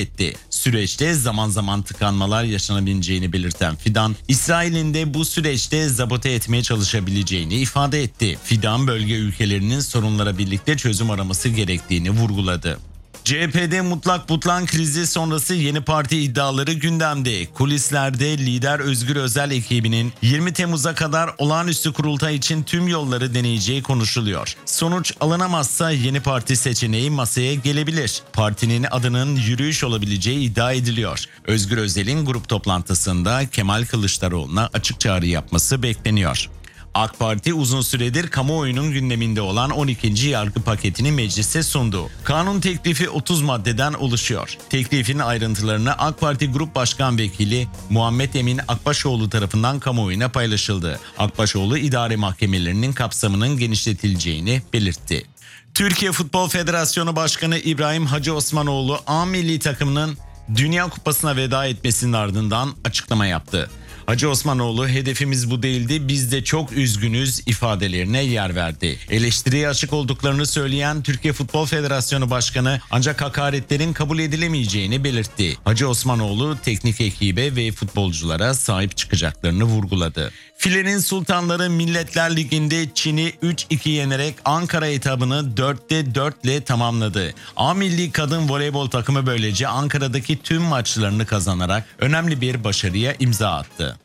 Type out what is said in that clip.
etti. Süreçte zaman zaman tıkanmalar yaşanabileceğini belirten Fidan, İsrail'in de bu süreçte sabote etmeye çalışabileceğini ifade etti. Fidan, bölge ülkelerinin sorunlara birlikte çözüm araması gerektiğini vurguladı. CHP'de mutlak butlan krizi sonrası yeni parti iddiaları gündemde. Kulislerde lider Özgür Özel ekibinin 20 Temmuz'a kadar olağanüstü kurultay için tüm yolları deneyeceği konuşuluyor. Sonuç alınamazsa yeni parti seçeneği masaya gelebilir. Partinin adının yürüyüş olabileceği iddia ediliyor. Özgür Özel'in grup toplantısında Kemal Kılıçdaroğlu'na açık çağrı yapması bekleniyor. AK Parti uzun süredir kamuoyunun gündeminde olan 12. yargı paketini meclise sundu. Kanun teklifi 30 maddeden oluşuyor. Teklifin ayrıntılarını AK Parti Grup Başkan Vekili Muhammed Emin Akbaşoğlu tarafından kamuoyuna paylaşıldı. Akbaşoğlu idare mahkemelerinin kapsamının genişletileceğini belirtti. Türkiye Futbol Federasyonu Başkanı İbrahim Hacı Osmanoğlu A milli takımının Dünya Kupası'na veda etmesinin ardından açıklama yaptı. Hacı Osmanoğlu, hedefimiz bu değildi, biz de çok üzgünüz ifadelerine yer verdi. Eleştiriye açık olduklarını söyleyen Türkiye Futbol Federasyonu Başkanı ancak hakaretlerin kabul edilemeyeceğini belirtti. Hacı Osmanoğlu teknik ekibe ve futbolculara sahip çıkacaklarını vurguladı. Filenin Sultanları Milletler Ligi'nde Çin'i 3-2 yenerek Ankara etabını 4'te 4 ile tamamladı. A milli kadın voleybol takımı böylece Ankara'daki tüm maçlarını kazanarak önemli bir başarıya imza attı.